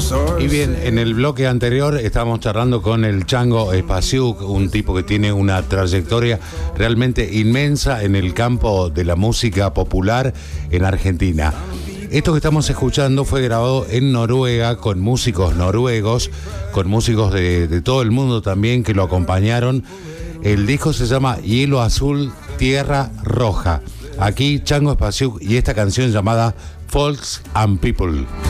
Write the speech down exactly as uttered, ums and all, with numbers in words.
Y bien, en el bloque anterior estábamos charlando con el Chango Spasiuk, un tipo que tiene una trayectoria realmente inmensa en el campo de la música popular en Argentina. Esto que estamos escuchando fue grabado en Noruega con músicos noruegos, con músicos de, de todo el mundo también que lo acompañaron. El disco se llama Hielo Azul, Tierra Roja. Aquí Chango Spasiuk y esta canción llamada Folks and People.